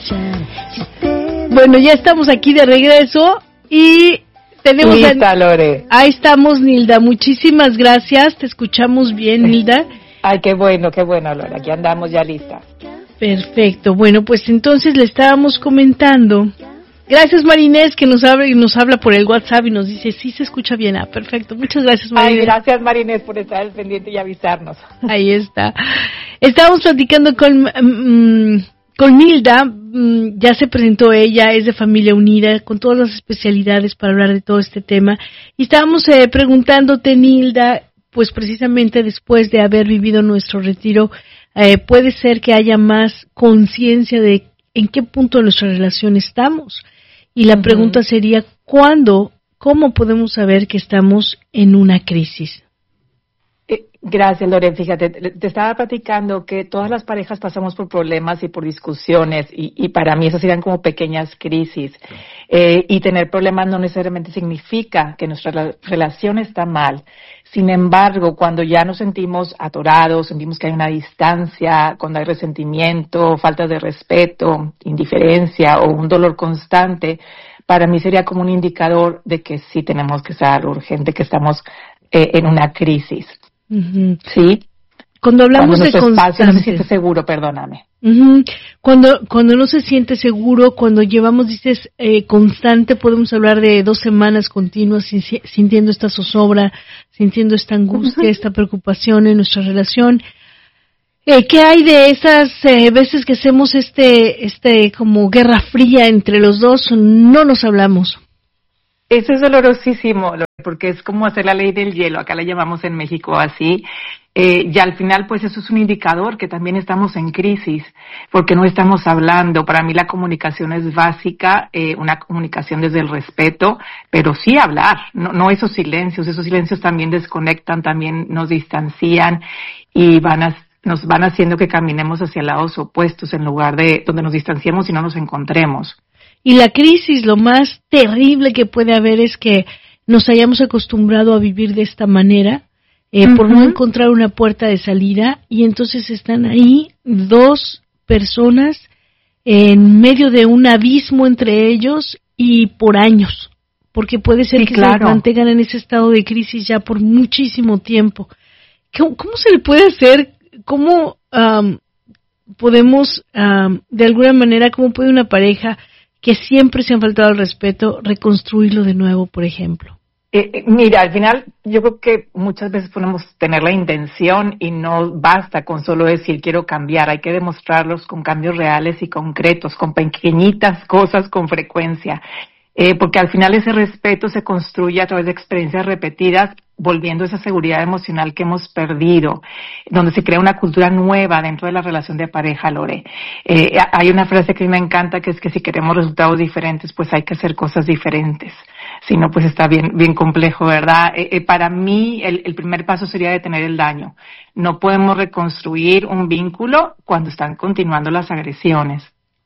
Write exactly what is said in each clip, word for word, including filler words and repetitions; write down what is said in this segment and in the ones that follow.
Bueno, ya estamos aquí de regreso y tenemos... Lista, Lore. Ahí estamos, Nilda. Muchísimas gracias. Te escuchamos bien, Nilda. Ay, qué bueno, qué bueno, Lore. Aquí andamos ya listas. Perfecto. Bueno, pues entonces le estábamos comentando. Gracias, Marinés, que nos habla, nos habla por el WhatsApp y nos dice, sí se escucha bien. Ah, perfecto. Muchas gracias, Marinés. Ay, gracias, Marinés, por estar al pendiente y avisarnos. Ahí está. Estábamos platicando con, um, con Nilda. Um, ya se presentó ella, es de Familia Unida, con todas las especialidades para hablar de todo este tema. Y estábamos eh, preguntándote, Nilda, pues precisamente después de haber vivido nuestro retiro, eh, puede ser que haya más conciencia de en qué punto de nuestra relación estamos. Y la uh-huh. pregunta sería, ¿cuándo, cómo podemos saber que estamos en una crisis? Eh, gracias, Lore. Fíjate, te estaba platicando que todas las parejas pasamos por problemas y por discusiones y, y para mí esas serían como pequeñas crisis. Eh, y tener problemas no necesariamente significa que nuestra la, relación está mal. Sin embargo, cuando ya nos sentimos atorados, sentimos que hay una distancia, cuando hay resentimiento, falta de respeto, indiferencia o un dolor constante, para mí sería como un indicador de que sí tenemos que ser urgente, que estamos eh, en una crisis. Uh-huh. ¿Sí? Cuando hablamos cuando de constante. Espacio no se siente seguro, perdóname. Uh-huh. Cuando cuando no se siente seguro, cuando llevamos, dices, eh, constante, podemos hablar de dos semanas continuas sintiendo esta zozobra, sintiendo esta angustia, uh-huh. esta preocupación en nuestra relación. Eh, ¿Qué hay de esas eh, veces que hacemos este este como guerra fría entre los dos? No nos hablamos. Eso es dolorosísimo, porque es como hacer la ley del hielo, acá la llamamos en México así, eh, y al final pues eso es un indicador que también estamos en crisis, porque no estamos hablando. Para mí la comunicación es básica, eh, una comunicación desde el respeto, pero sí hablar, no, no esos silencios, esos silencios también desconectan, también nos distancian y van a nos van haciendo que caminemos hacia lados opuestos en lugar de donde nos distanciemos y no nos encontremos. Y la crisis, lo más terrible que puede haber es que nos hayamos acostumbrado a vivir de esta manera, eh, uh-huh. por no encontrar una puerta de salida, y entonces están ahí dos personas en medio de un abismo entre ellos y por años, porque puede ser sí, que claro. se mantengan en ese estado de crisis ya por muchísimo tiempo. ¿Cómo, cómo se le puede hacer? ¿Cómo um, podemos, um, de alguna manera, cómo puede una pareja que siempre se han faltado al respeto, reconstruirlo de nuevo, por ejemplo? Eh, mira, al final yo creo que muchas veces podemos tener la intención y no basta con solo decir quiero cambiar, hay que demostrarlos con cambios reales y concretos, con pequeñitas cosas con frecuencia, eh, porque al final ese respeto se construye a través de experiencias repetidas, volviendo esa seguridad emocional que hemos perdido, donde se crea una cultura nueva dentro de la relación de pareja, Lore. Eh, hay una frase que a mí me encanta, que es que si queremos resultados diferentes, pues hay que hacer cosas diferentes. Si no, pues está bien, bien complejo, ¿verdad? Eh, eh, para mí, el, el primer paso sería detener el daño. No podemos reconstruir un vínculo cuando están continuando las agresiones.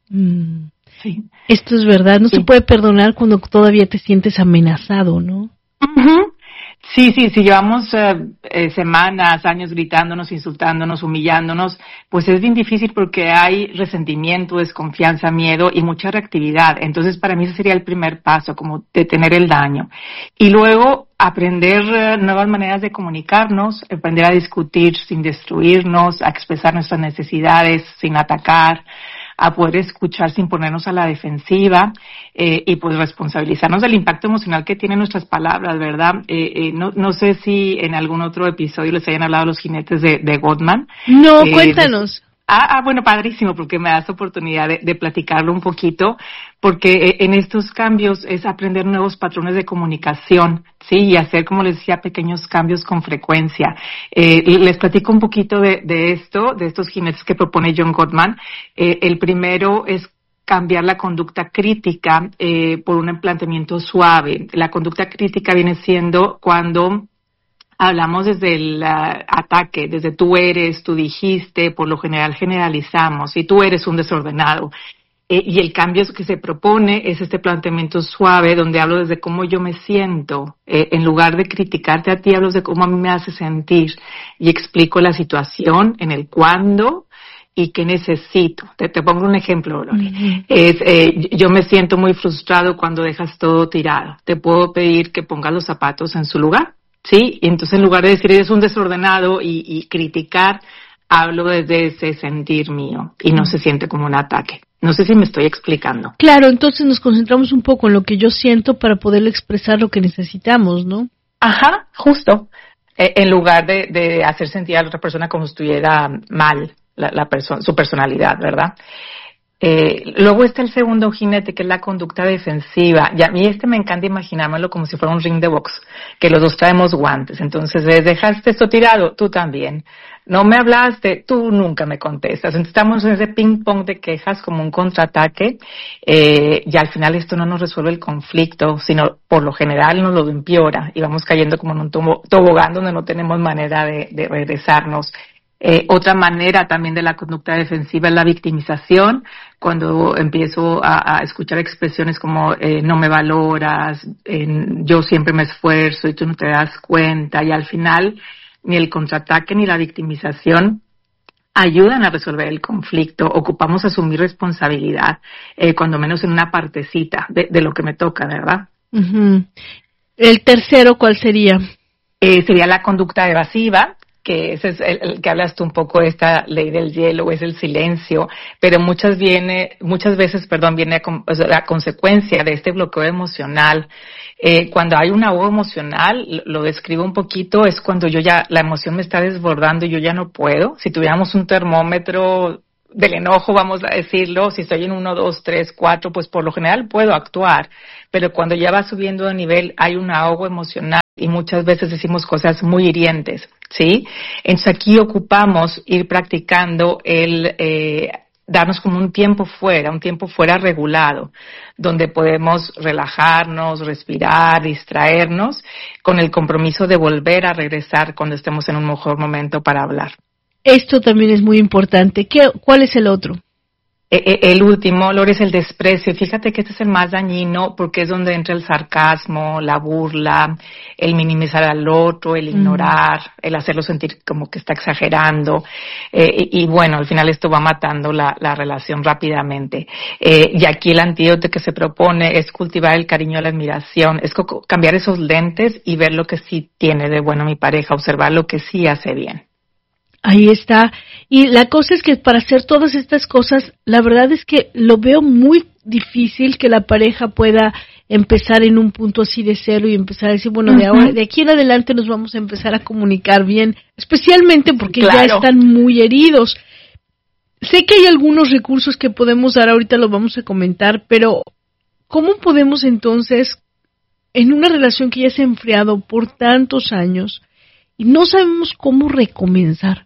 Mm. Sí. Esto es verdad, no sí. se puede perdonar cuando todavía te sientes amenazado, ¿no? Uh-huh. Sí, sí, si llevamos eh, eh, semanas, años gritándonos, insultándonos, humillándonos, pues es bien difícil porque hay resentimiento, desconfianza, miedo y mucha reactividad. Entonces, para mí ese sería el primer paso, como detener el daño. Y luego, aprender eh, nuevas maneras de comunicarnos, aprender a discutir sin destruirnos, a expresar nuestras necesidades sin atacar, a poder escuchar sin ponernos a la defensiva, eh, y pues responsabilizarnos del impacto emocional que tienen nuestras palabras, ¿verdad? Eh, eh, no, no sé si en algún otro episodio les hayan hablado los jinetes de, de Gottman. No, eh, cuéntanos. Ah, ah, bueno, padrísimo, porque me das oportunidad de, de platicarlo un poquito, porque en estos cambios es aprender nuevos patrones de comunicación, sí, y hacer, como les decía, pequeños cambios con frecuencia. Eh, les platico un poquito de, de esto, de estos jinetes que propone John Gottman. Eh, el primero es cambiar la conducta crítica eh, por un planteamiento suave. La conducta crítica viene siendo cuando hablamos desde el uh, ataque, desde tú eres, tú dijiste, por lo general generalizamos, y tú eres un desordenado. Eh, y el cambio que se propone es este planteamiento suave, donde hablo desde cómo yo me siento. Eh, en lugar de criticarte a ti, hablo de cómo a mí me hace sentir. Y explico la situación, en el cuándo, y qué necesito. Te, te pongo un ejemplo, Lore. Uh-huh. Es, eh, yo me siento muy frustrado cuando dejas todo tirado. Te puedo pedir que pongas los zapatos en su lugar, ¿sí? Y entonces en lugar de decir eres un desordenado y, y criticar, hablo desde ese sentir mío y no se siente como un ataque. No sé si me estoy explicando. Claro, entonces nos concentramos un poco en lo que yo siento para poder expresar lo que necesitamos, ¿no? Ajá, justo. Eh, en lugar de, de hacer sentir a la otra persona como si estuviera mal la, la persona, su personalidad, ¿verdad? Eh, luego está el segundo jinete, que es la conducta defensiva. Y a mí este me encanta imaginármelo como si fuera un ring de box, que los dos traemos guantes. Entonces, eh, dejaste esto tirado, tú también. No me hablaste, tú nunca me contestas. Entonces estamos en ese ping pong de quejas como un contraataque, eh, y al final esto no nos resuelve el conflicto, sino por lo general nos lo empeora y vamos cayendo como en un tobo- tobogán donde no tenemos manera de, de regresarnos. Eh, otra manera también de la conducta defensiva es la victimización, cuando empiezo a, a escuchar expresiones como eh, no me valoras, eh, yo siempre me esfuerzo y tú no te das cuenta, y al final ni el contraataque ni la victimización ayudan a resolver el conflicto. Ocupamos asumir responsabilidad, eh, cuando menos en una partecita de, de lo que me toca, ¿verdad? Uh-huh. El tercero, ¿cuál sería? Eh, sería la conducta evasiva, que ese es el, el que hablas tú un poco de esta ley del hielo, es el silencio, pero muchas viene, muchas veces, perdón, viene a, o sea, a consecuencia de este bloqueo emocional. Eh, cuando hay un ahogo emocional, lo describo un poquito, es cuando yo ya, la emoción me está desbordando y yo ya no puedo. Si tuviéramos un termómetro del enojo, vamos a decirlo, si estoy en uno, dos, tres, cuatro, pues por lo general puedo actuar, pero cuando ya va subiendo de nivel hay un ahogo emocional y muchas veces decimos cosas muy hirientes, ¿sí? Entonces aquí ocupamos ir practicando el eh, darnos como un tiempo fuera, un tiempo fuera regulado, donde podemos relajarnos, respirar, distraernos, con el compromiso de volver a regresar cuando estemos en un mejor momento para hablar. Esto también es muy importante. ¿Qué, ¿Cuál es el otro? El último, Lore, es el desprecio. Fíjate que este es el más dañino porque es donde entra el sarcasmo, la burla, el minimizar al otro, el ignorar, mm. el hacerlo sentir como que está exagerando. Eh, y, y bueno, al final esto va matando la, la relación rápidamente. Eh, y aquí el antídoto que se propone es cultivar el cariño y la admiración. Es co- cambiar esos lentes y ver lo que sí tiene de bueno mi pareja, observar lo que sí hace bien. Ahí está. Y la cosa es que para hacer todas estas cosas, la verdad es que lo veo muy difícil que la pareja pueda empezar en un punto así de cero y empezar a decir, bueno, uh-huh. de ahora, de aquí en adelante nos vamos a empezar a comunicar bien, especialmente porque claro. ya están muy heridos. Sé que hay algunos recursos que podemos dar, ahorita los vamos a comentar, pero ¿cómo podemos entonces, en una relación que ya se ha enfriado por tantos años y no sabemos cómo recomenzar?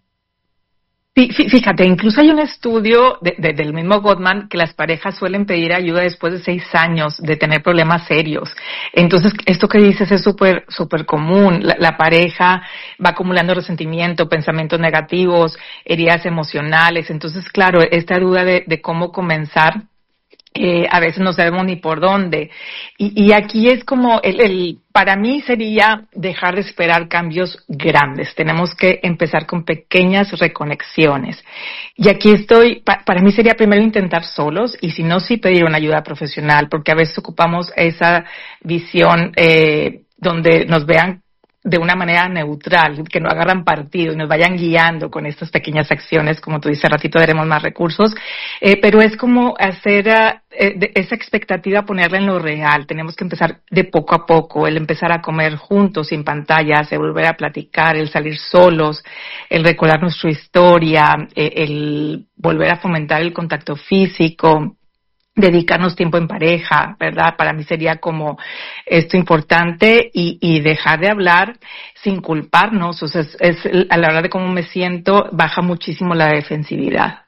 Fíjate, incluso hay un estudio de, de, del mismo Gottman que las parejas suelen pedir ayuda después de seis años de tener problemas serios. Entonces, esto que dices es súper, súper común. La, la pareja va acumulando resentimiento, pensamientos negativos, heridas emocionales. Entonces, claro, esta duda de, de cómo comenzar, Eh, a veces no sabemos ni por dónde. Y, y aquí es como, el, el, para mí sería dejar de esperar cambios grandes. Tenemos que empezar con pequeñas reconexiones. Y aquí estoy, pa, para mí sería primero intentar solos y si no, sí pedir una ayuda profesional, porque a veces ocupamos esa visión eh, donde nos vean de una manera neutral, que no agarran partido y nos vayan guiando con estas pequeñas acciones, como tú dices, ratito daremos más recursos, eh, pero es como hacer uh, eh, de esa expectativa, ponerla en lo real. Tenemos que empezar de poco a poco, el empezar a comer juntos, sin pantallas, el volver a platicar, el salir solos, el recordar nuestra historia, eh, el volver a fomentar el contacto físico, dedicarnos tiempo en pareja, ¿verdad? Para mí sería como esto importante y, y dejar de hablar sin culparnos. O sea, es, es a la hora de cómo me siento, baja muchísimo la defensividad.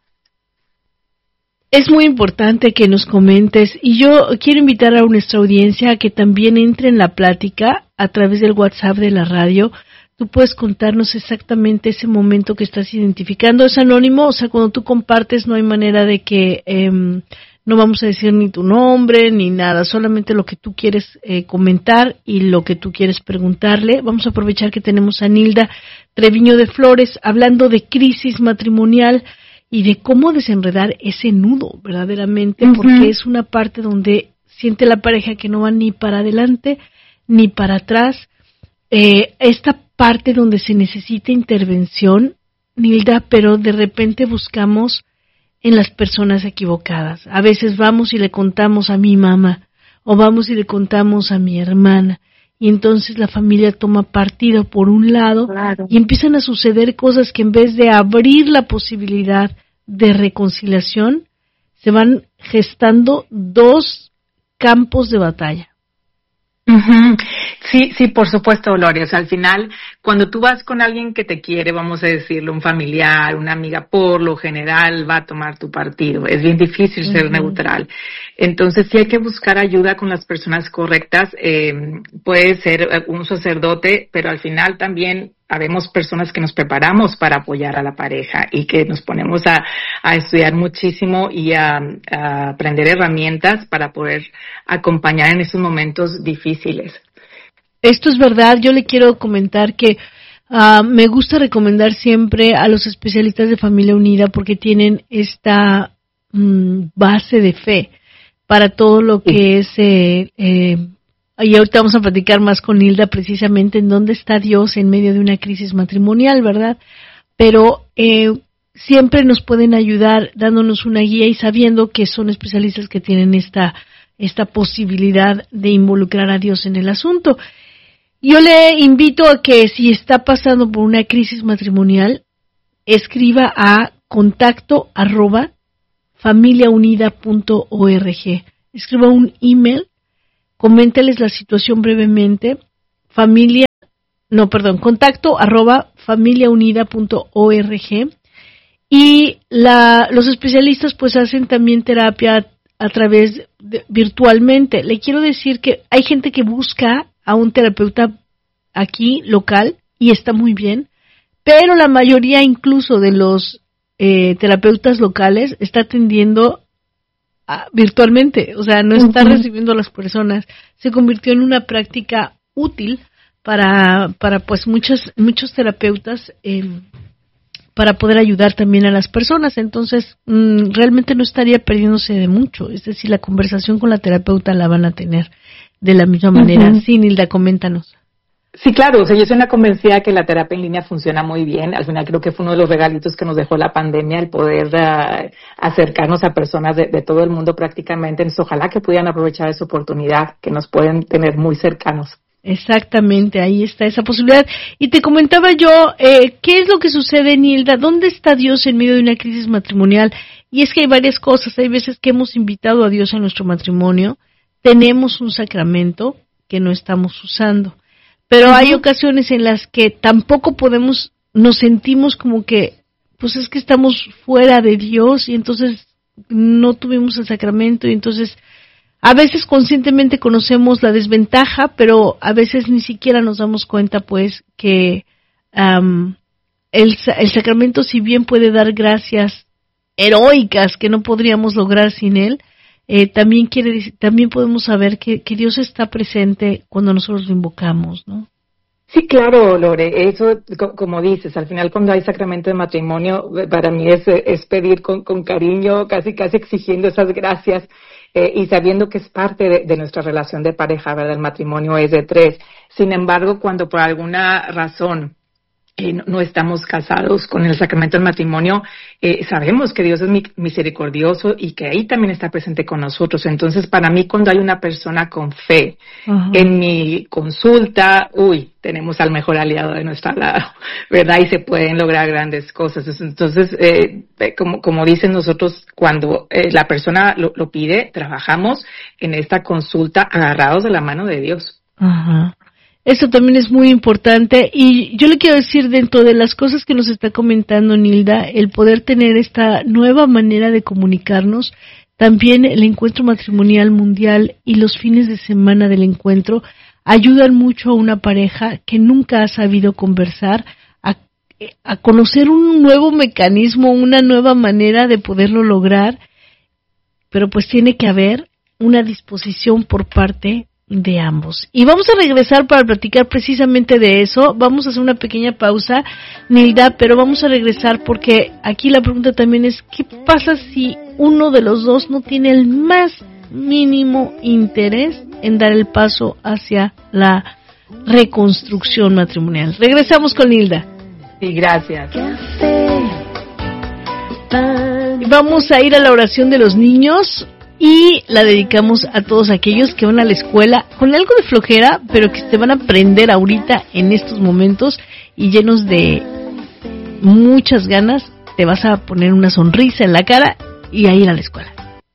Es muy importante que nos comentes y yo quiero invitar a nuestra audiencia a que también entre en la plática a través del WhatsApp de la radio. Tú puedes contarnos exactamente ese momento que estás identificando. Es anónimo, o sea, cuando tú compartes no hay manera de que eh, no vamos a decir ni tu nombre ni nada, solamente lo que tú quieres eh, comentar y lo que tú quieres preguntarle. Vamos a aprovechar que tenemos a Nilda Treviño de Flores hablando de crisis matrimonial y de cómo desenredar ese nudo verdaderamente, uh-huh. porque es una parte donde siente la pareja que no va ni para adelante ni para atrás. Eh, esta parte donde se necesita intervención, Nilda, pero de repente buscamos en las personas equivocadas. A veces vamos y le contamos a mi mamá, o vamos y le contamos a mi hermana, y entonces la familia toma partido por un lado, claro. y empiezan a suceder cosas que en vez de abrir la posibilidad de reconciliación, se van gestando dos campos de batalla. Uh-huh. Sí, sí, por supuesto, Gloria. O sea, al final, cuando tú vas con alguien que te quiere, vamos a decirlo, un familiar, una amiga, por lo general va a tomar tu partido. Es bien difícil uh-huh. ser neutral. Entonces, sí hay que buscar ayuda con las personas correctas. Eh, puede ser un sacerdote, pero al final también habemos personas que nos preparamos para apoyar a la pareja y que nos ponemos a, a estudiar muchísimo y a, a aprender herramientas para poder acompañar en esos momentos difíciles. Esto es verdad. Yo le quiero comentar que uh, me gusta recomendar siempre a los especialistas de Familia Unida porque tienen esta um, base de fe para todo lo que sí. es... Eh, eh, Y ahorita vamos a platicar más con Nilda precisamente en dónde está Dios en medio de una crisis matrimonial, ¿verdad? Pero eh, siempre nos pueden ayudar dándonos una guía y sabiendo que son especialistas que tienen esta, esta posibilidad de involucrar a Dios en el asunto. Yo le invito a que si está pasando por una crisis matrimonial, escriba a contacto arroba familiaunida punto org. Escriba un email. Coméntales la situación brevemente, familia, no, perdón, contacto arroba familiaunida punto org y la, los especialistas pues hacen también terapia a través de, virtualmente. Le quiero decir que hay gente que busca a un terapeuta aquí local y está muy bien, pero la mayoría incluso de los eh, terapeutas locales está atendiendo virtualmente, o sea, no está uh-huh. recibiendo a las personas. Se convirtió en una práctica útil para para pues muchos muchos terapeutas eh, para poder ayudar también a las personas. Entonces, mmm, realmente no estaría perdiéndose de mucho. Es decir, la conversación con la terapeuta la van a tener de la misma manera. Uh-huh. Sí, Nilda, coméntanos. Sí, claro, o sea, yo soy una convencida que la terapia en línea funciona muy bien. Al final creo que fue uno de los regalitos que nos dejó la pandemia, el poder uh, acercarnos a personas de, de todo el mundo prácticamente. Entonces, ojalá que pudieran aprovechar esa oportunidad, que nos pueden tener muy cercanos. Exactamente, ahí está esa posibilidad. Y te comentaba yo, eh, ¿qué es lo que sucede, Nilda? ¿Dónde está Dios en medio de una crisis matrimonial? Y es que hay varias cosas. Hay veces que hemos invitado a Dios a nuestro matrimonio, tenemos un sacramento que no estamos usando. Pero hay ocasiones en las que tampoco podemos, nos sentimos como que, pues es que estamos fuera de Dios y entonces no tuvimos el sacramento y entonces a veces conscientemente conocemos la desventaja, pero a veces ni siquiera nos damos cuenta pues que um, el, el sacramento, si bien puede dar gracias heroicas que no podríamos lograr sin él, Eh, también quiere decir, también podemos saber que, que Dios está presente cuando nosotros lo invocamos, ¿no? Sí, claro, Lore, eso, como dices, al final cuando hay sacramento de matrimonio, para mí es, es pedir con, con cariño, casi casi exigiendo esas gracias, eh, y sabiendo que es parte de, de nuestra relación de pareja, ¿verdad? El matrimonio es de tres. Sin embargo, cuando por alguna razón Eh, no, no estamos casados con el sacramento del matrimonio, eh, sabemos que Dios es mi, misericordioso y que ahí también está presente con nosotros. Entonces, para mí, cuando hay una persona con fe uh-huh. en mi consulta, uy, tenemos al mejor aliado de nuestro lado, ¿verdad? Y se pueden lograr grandes cosas. Entonces, eh, como, como dicen nosotros, cuando eh, la persona lo, lo pide, trabajamos en esta consulta agarrados de la mano de Dios. Ajá. Uh-huh. Eso también es muy importante y yo le quiero decir, dentro de las cosas que nos está comentando Nilda, el poder tener esta nueva manera de comunicarnos, también el encuentro matrimonial mundial y los fines de semana del encuentro ayudan mucho a una pareja que nunca ha sabido conversar a, a conocer un nuevo mecanismo, una nueva manera de poderlo lograr, pero pues tiene que haber una disposición por parte de ambos. Y vamos a regresar para platicar precisamente de eso. Vamos a hacer una pequeña pausa, Nilda, pero vamos a regresar porque aquí la pregunta también es, ¿qué pasa si uno de los dos no tiene el más mínimo interés en dar el paso hacia la reconstrucción matrimonial? Regresamos con Nilda. Sí, gracias. Vamos a ir a la oración de los niños y la dedicamos a todos aquellos que van a la escuela con algo de flojera, pero que te van a aprender ahorita en estos momentos y llenos de muchas ganas. Te vas a poner una sonrisa en la cara y a ir a la escuela.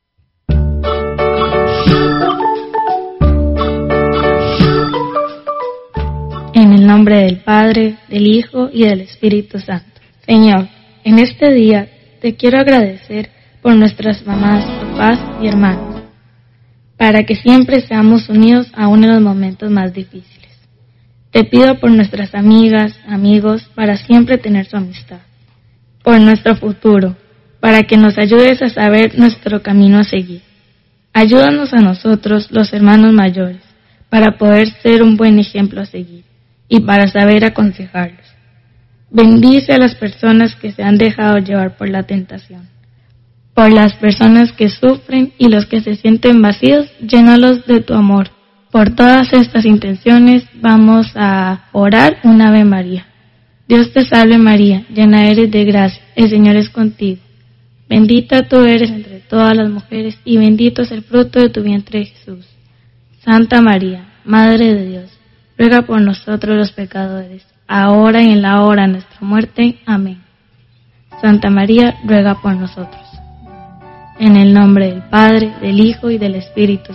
En el nombre del Padre, del Hijo y del Espíritu Santo. Señor, en este día te quiero agradecer por nuestras mamás, papás y hermanos, para que siempre seamos unidos aún en los momentos más difíciles. Te pido por nuestras amigas, amigos, para siempre tener su amistad. Por nuestro futuro, para que nos ayudes a saber nuestro camino a seguir. Ayúdanos a nosotros, los hermanos mayores, para poder ser un buen ejemplo a seguir y para saber aconsejarlos. Bendice a las personas que se han dejado llevar por la tentación. Por las personas que sufren y los que se sienten vacíos, llénalos de tu amor. Por todas estas intenciones vamos a orar un Ave María. Dios te salve María, llena eres de gracia, el Señor es contigo. Bendita tú eres entre todas las mujeres y bendito es el fruto de tu vientre Jesús. Santa María, Madre de Dios, ruega por nosotros los pecadores, ahora y en la hora de nuestra muerte. Amén. Santa María, ruega por nosotros. En el nombre del Padre, del Hijo y del Espíritu